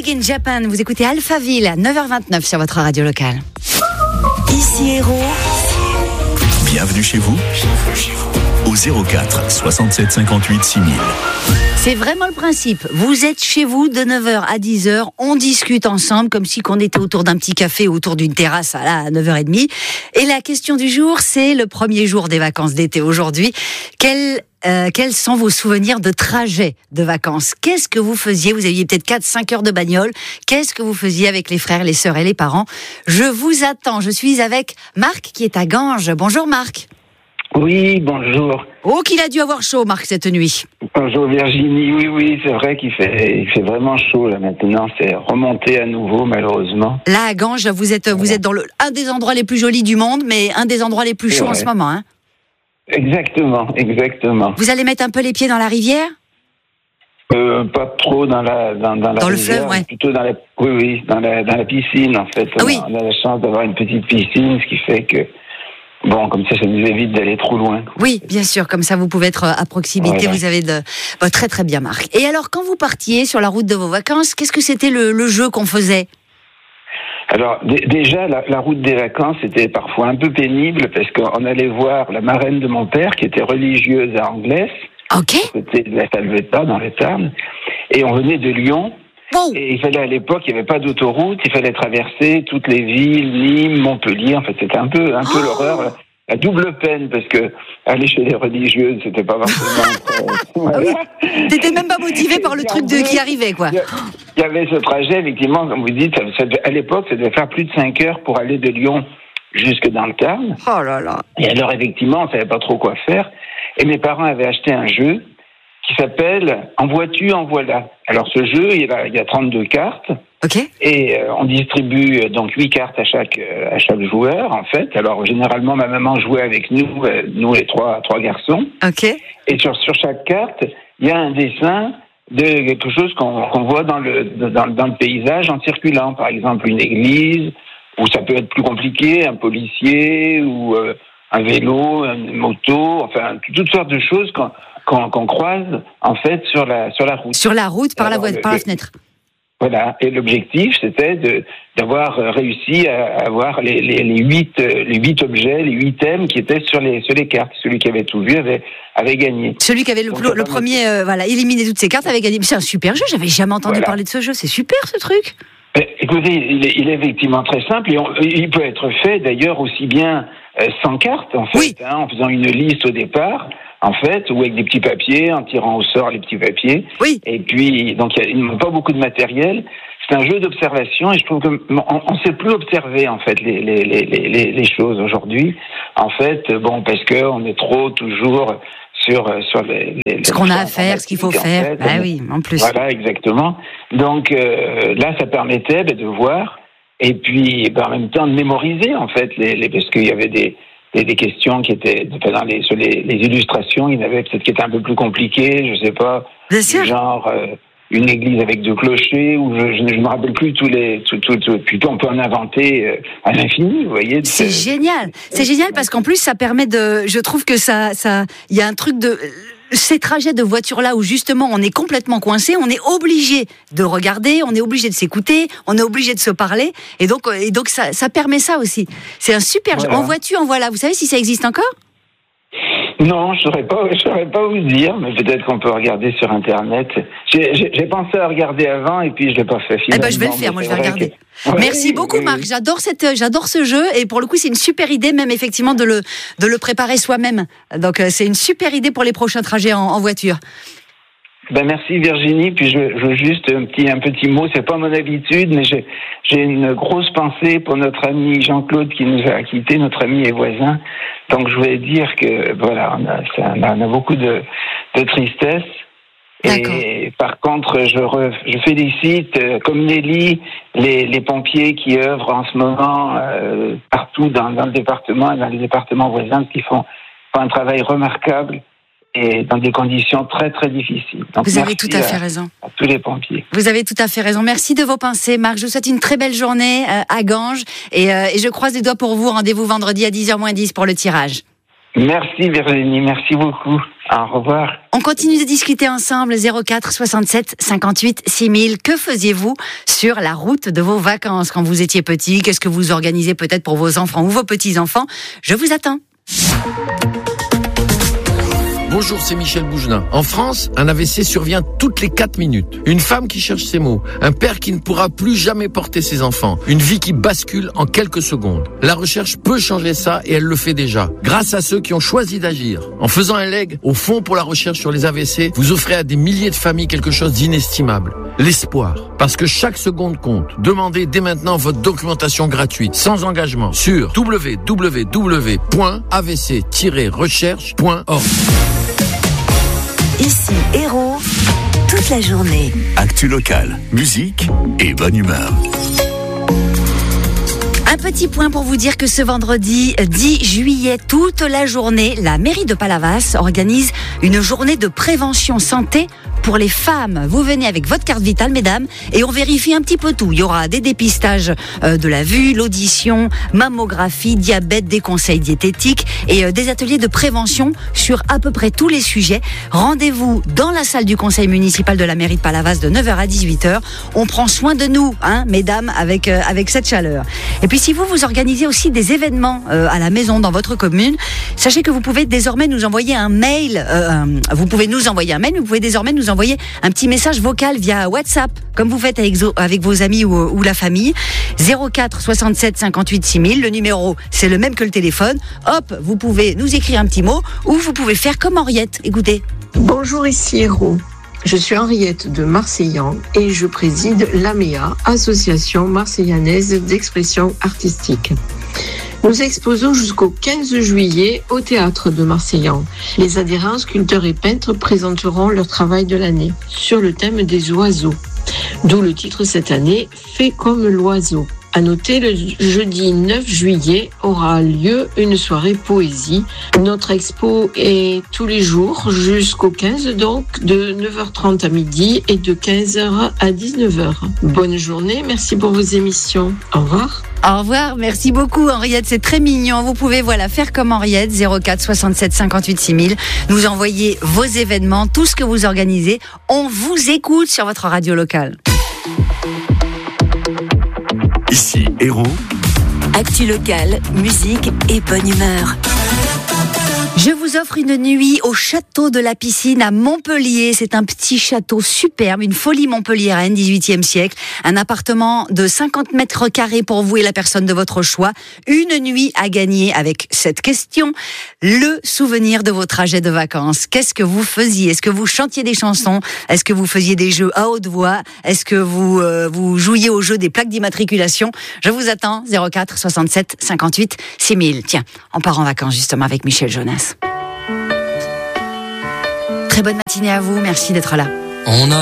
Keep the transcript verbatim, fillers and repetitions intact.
Big in Japan, vous écoutez Alphaville à neuf heures vingt-neuf sur votre radio locale. Ici Héros. Bienvenue chez vous, au zéro quatre soixante-sept cinquante-huit six mille. C'est vraiment le principe. Vous êtes chez vous de neuf heures à dix heures, on discute ensemble comme si on était autour d'un petit café, autour d'une terrasse à neuf heures trente. Et la question du jour, c'est le premier jour des vacances d'été aujourd'hui. Quel Euh, quels sont vos souvenirs de trajet de vacances? Qu'est-ce que vous faisiez? Vous aviez peut-être quatre cinq heures de bagnole. Qu'est-ce que vous faisiez avec les frères, les sœurs et les parents? Je vous attends. Je suis avec Marc qui est à Ganges. Bonjour Marc. Oui, bonjour. Oh, qu'il a dû avoir chaud, Marc, cette nuit. Bonjour Virginie. Oui, oui, c'est vrai qu'il fait, il fait vraiment chaud là maintenant. C'est remonté à nouveau, malheureusement. Là, à Ganges, vous êtes, vous êtes dans le, un des endroits les plus jolis du monde, mais un des endroits les plus chauds en ce moment, hein. Exactement, exactement. Vous allez mettre un peu les pieds dans la rivière? Euh, pas trop dans la dans, dans la dans le rivière, fleuve, ouais. Plutôt dans la oui oui dans la dans la piscine en fait. Ah on, oui. a, on a la chance d'avoir une petite piscine, ce qui fait que bon comme ça ça nous évite d'aller trop loin. Oui, bien sûr, comme ça vous pouvez être à proximité. Voilà. Vous avez de oh, très très bien Marc. Et alors quand vous partiez sur la route de vos vacances, qu'est-ce que c'était le, le jeu qu'on faisait? Alors d- déjà, la, la route des vacances était parfois un peu pénible parce qu'on allait voir la marraine de mon père qui était religieuse à Anglès, ok, côté de la Salvetat dans le Tarn, et on venait de Lyon. Wow. Et il fallait à l'époque, il n'y avait pas d'autoroute, il fallait traverser toutes les villes, Nîmes, Montpellier. En fait, c'était un peu, un peu oh. l'horreur, la, la double peine parce que aller chez les religieuses, c'était pas forcément. Très, voilà. Ah oui. T'étais même pas motivé par le truc de qui arrivait, quoi. Il y avait ce trajet, effectivement, comme vous dites, ça, ça, à l'époque, ça devait faire plus de cinq heures pour aller de Lyon jusque dans le Tarn. Oh là là. Et alors, effectivement, on savait pas trop quoi faire. Et mes parents avaient acheté un jeu qui s'appelle En vois-tu, en voilà. Alors, ce jeu, il y a, il y a trente-deux cartes. Ok. Et euh, on distribue euh, donc huit cartes à chaque euh, à chaque joueur, en fait. Alors, généralement, ma maman jouait avec nous, euh, nous les trois trois garçons. Ok. Et sur sur chaque carte, il y a un dessin de quelque chose qu'on, qu'on voit dans le, dans, dans le paysage en circulant. Par exemple, une église, ou ça peut être plus compliqué, un policier, ou euh, un vélo, une moto, enfin, toutes sortes de choses qu'on, qu'on, qu'on croise, en fait, sur la, sur la route. Sur la route, par, Alors, la, voie, par le, la fenêtre. Voilà. Et l'objectif, c'était de, d'avoir réussi à avoir les, les, les huit, les huit objets, les huit thèmes qui étaient sur les, sur les cartes. Celui qui avait tout vu avait, avait gagné. Celui qui avait le, Donc, le premier, euh, voilà, éliminé toutes ces cartes avait gagné. C'est un super jeu. J'avais jamais entendu voilà. parler de ce jeu. C'est super, ce truc. Écoutez, il est, il est effectivement très simple et on, il peut être fait d'ailleurs aussi bien euh, sans carte, en fait, oui. hein, en faisant une liste au départ, en fait, ou avec des petits papiers, en tirant au sort les petits papiers. Oui. Et puis, donc, il n'y a pas beaucoup de matériel. C'est un jeu d'observation et je trouve qu'on ne sait plus observer, en fait, les, les, les, les, les choses aujourd'hui. En fait, bon, parce qu'on est trop toujours sur, sur les, les, ce qu'on a à faire, ce qu'il faut faire. Fait. Bah oui, en plus. Voilà, exactement. Donc euh, là, ça permettait bah, de voir et puis bah, en même temps de mémoriser en fait, les, les, parce qu'il y avait des, des, des questions qui étaient dans les, sur les, les illustrations, il y en avait peut-être qui étaient un peu plus compliquées, je sais pas, Bien sûr. genre euh, une église avec deux clochers, ou je, je, je me rappelle plus tous les, tout, tout, tout, puis on peut en inventer euh, à l'infini, vous voyez. C'est génial, c'est génial parce qu'en plus ça permet de, je trouve que ça, ça, il y a un truc de. Ces trajets de voiture-là où justement on est complètement coincé, on est obligé de regarder, on est obligé de s'écouter, on est obligé de se parler, et donc, et donc ça, ça permet ça aussi. C'est un super voilà. jeu. En voiture, en voilà. Vous savez si ça existe encore ? Non, je saurais pas, je saurais pas vous dire, mais peut-être qu'on peut regarder sur Internet. J'ai, j'ai, j'ai pensé à regarder avant et puis je l'ai pas fait finalement. Eh ben, je vais le faire, moi je vais regarder. Que... Ouais, Merci beaucoup oui, Marc, oui. j'adore cette, j'adore ce jeu et pour le coup c'est une super idée même effectivement de le, de le préparer soi-même. Donc c'est une super idée pour les prochains trajets en, en voiture. Ben merci Virginie, puis je, je veux juste un petit un petit mot, c'est pas mon habitude, mais j'ai j'ai une grosse pensée pour notre ami Jean-Claude qui nous a quittés, notre ami et voisin. Donc je voulais dire que voilà, on a, ça, on a beaucoup de, de tristesse. D'accord. Et par contre, je, re, je félicite, euh, comme Nelly, les, les pompiers qui œuvrent en ce moment euh, partout dans, dans le département et dans les départements voisins, qui font, font un travail remarquable. Et dans des conditions très très difficiles. Donc, vous avez tout à fait raison. À tous les pompiers. Vous avez tout à fait raison. Merci de vos pensées, Marc. Je vous souhaite une très belle journée euh, à Ganges et, euh, et je croise les doigts pour vous. Rendez-vous vendredi à dix heures moins dix pour le tirage. Merci Virginie, merci beaucoup. Au revoir. On continue de discuter ensemble, zéro quatre soixante-sept cinquante-huit six mille. Que faisiez-vous sur la route de vos vacances quand vous étiez petit? Qu'est-ce que vous organisez peut-être pour vos enfants ou vos petits-enfants? Je vous attends. Bonjour, c'est Michel Bougelin. En France, un A V C survient toutes les quatre minutes. Une femme qui cherche ses mots. Un père qui ne pourra plus jamais porter ses enfants. Une vie qui bascule en quelques secondes. La recherche peut changer ça et elle le fait déjà. Grâce à ceux qui ont choisi d'agir. En faisant un leg au Fonds pour la recherche sur les A V C, vous offrez à des milliers de familles quelque chose d'inestimable. L'espoir. Parce que chaque seconde compte. Demandez dès maintenant votre documentation gratuite, sans engagement, sur w w w point a v c tiret recherche point org. Ici Héros, toute la journée. Actu locale, musique et bonne humeur. Un petit point pour vous dire que ce vendredi dix juillet, toute la journée, la mairie de Palavas organise une journée de prévention santé pour les femmes. Vous venez avec votre carte vitale, mesdames, et on vérifie un petit peu tout. Il y aura des dépistages de la vue, l'audition, mammographie, diabète, des conseils diététiques et des ateliers de prévention sur à peu près tous les sujets. Rendez-vous dans la salle du conseil municipal de la mairie de Palavas de neuf heures à dix-huit heures. On prend soin de nous, hein, mesdames, avec, euh, avec cette chaleur. Et puis si vous, vous organisez aussi des événements euh, à la maison dans votre commune, sachez que vous pouvez désormais nous envoyer un mail. Euh, vous pouvez nous envoyer un mail, mais vous pouvez désormais nous envoyer un petit message vocal via WhatsApp, comme vous faites avec, avec vos amis ou, ou la famille. zéro quatre soixante-sept cinquante-huit six mille. Le numéro, c'est le même que le téléphone. Hop, vous pouvez nous écrire un petit mot ou vous pouvez faire comme Henriette. Écoutez. Bonjour, ici Héros. Je suis Henriette de Marseillan et je préside l'A M E A, Association Marseillaise d'expression artistique. Nous exposons jusqu'au quinze juillet au théâtre de Marseillan. Les adhérents, sculpteurs et peintres présenteront leur travail de l'année sur le thème des oiseaux. D'où le titre cette année, Fait comme l'oiseau. À noter, le jeudi neuf juillet aura lieu une soirée poésie. Notre expo est tous les jours jusqu'au quinze, donc de neuf heures trente à midi et de quinze heures à dix-neuf heures. Bonne journée, merci pour vos émissions. Au revoir. Au revoir, merci beaucoup Henriette, c'est très mignon. Vous pouvez voilà faire comme Henriette, zéro quatre soixante-sept cinquante-huit six mille, nous envoyer vos événements, tout ce que vous organisez. On vous écoute sur votre radio locale. Ici Héros. Actu locale, musique et bonne humeur. Je vous offre une nuit au château de la Piscine à Montpellier. C'est un petit château superbe, une folie montpelliéraine, dix-huitième siècle. Un appartement de cinquante mètres carrés pour vous et la personne de votre choix. Une nuit à gagner avec cette question. Le souvenir de vos trajets de vacances. Qu'est-ce que vous faisiez? Est-ce que vous chantiez des chansons? Est-ce que vous faisiez des jeux à haute voix? Est-ce que vous, euh, vous jouiez au jeu des plaques d'immatriculation? Je vous attends, zéro quatre soixante-sept cinquante-huit six mille. Tiens, on part en vacances justement avec Michel Jonas. Très bonne matinée à vous, merci d'être là. On a